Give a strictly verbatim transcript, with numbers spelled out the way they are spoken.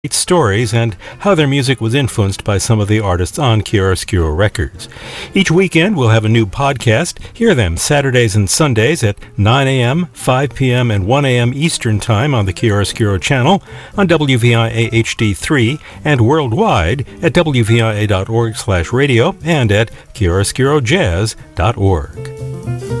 stories and how their music was influenced by some of the artists on Chiaroscuro Records. Each weekend we'll have a new podcast. Hear them Saturdays and Sundays at nine a.m., five p.m., and one a.m. Eastern Time on the Chiaroscuro channel, on W V I A H D three, and worldwide at W V I A dot org slash radio and at chiaroscuro jazz dot org.